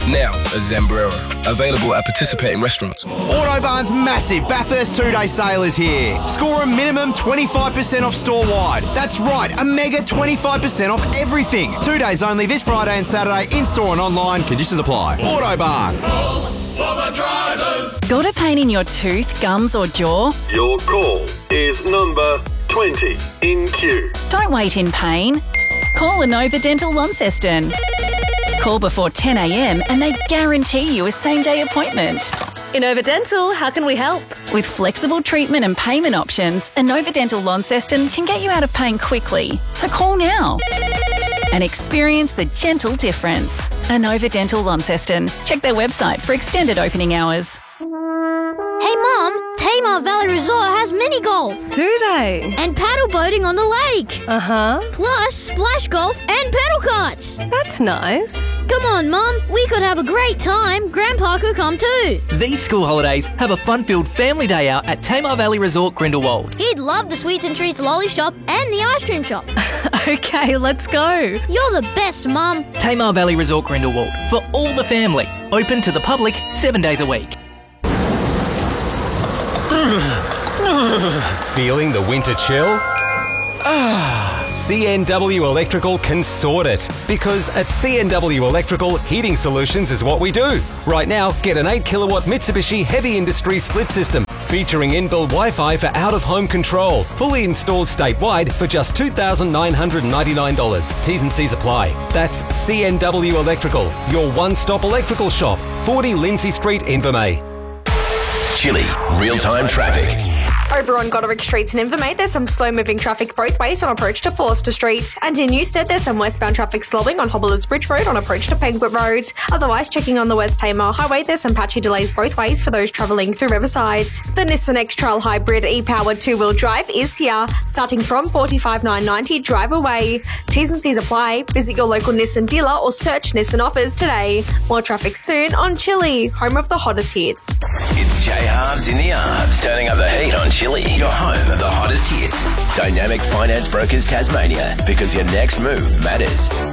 Now at Zambrero. Available at participating restaurants. Autobarn's massive Bathurst 2-day sale is here. Score a minimum 25% off store-wide. That's right, a mega 25% off everything. 2 days only this Friday and Saturday, in-store and online. Conditions apply. Autobarn. For the drivers. Got a pain in your tooth, gums or jaw? Your call is number 20 in queue. Don't wait in pain. Call Inova Dental Launceston. Call before 10 a.m. and they guarantee you a same-day appointment. Inova Dental, how can we help? With flexible treatment and payment options, Inova Dental Launceston can get you out of pain quickly. So call now and experience the gentle difference. Inova Dental Launceston. Check their website for extended opening hours. Hey Mum, Tamar Valley Resort has mini golf. Do they? And paddle boating on the lake. Uh-huh. Plus splash golf and pedal karts. That's nice. Come on Mum, we could have a great time. Grandpa could come too. These school holidays have a fun-filled family day out at Tamar Valley Resort Grindelwald. He'd love the Sweets and Treats lolly shop and the ice cream shop. Okay, let's go. You're the best, Mum. Tamar Valley Resort Grindelwald. For all the family. Open to the public 7 days a week. Feeling the winter chill? CNW Electrical can sort it. Because at CNW Electrical, heating solutions is what we do. Right now, get an 8 kilowatt Mitsubishi Heavy Industry split system featuring inbuilt Wi-Fi for out-of-home control. Fully installed statewide for just $2,999. T's and C's apply. That's CNW Electrical, your one-stop electrical shop. 40 Lindsay Street, Invermay. Chile, real-time traffic. Over on Goderic Streets in Invermay, there's some slow-moving traffic both ways on approach to Forster Street. And in Newstead, there's some westbound traffic slowing on Hobblers Bridge Road on approach to Penguin Road. Otherwise, checking on the West Tamar Highway, there's some patchy delays both ways for those travelling through Riverside. The Nissan X-Trail Hybrid e-powered two-wheel drive is here, starting from $45,990 drive away. T's and C's apply. Visit your local Nissan dealer or search Nissan offers today. More traffic soon on Chile, home of the hottest hits. It's J-Halves in the Arms, turning up the heat on Chile, your home of the hottest hits. Dynamic Finance Brokers Tasmania, because your next move matters.